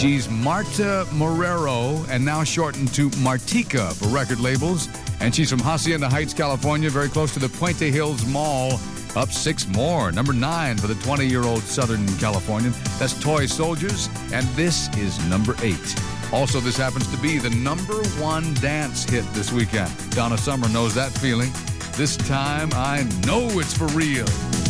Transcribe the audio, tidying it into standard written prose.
She's Marta Marrero, and now shortened to Martika for record labels. And she's from Hacienda Heights, California, very close to the Puente Hills Mall. Up 6 more. Number 9 for the 20-year-old Southern Californian. That's Toy Soldiers, and this is number 8. Also, this happens to be the number 1 dance hit this weekend. Donna Summer knows that feeling. This time, I know it's for real.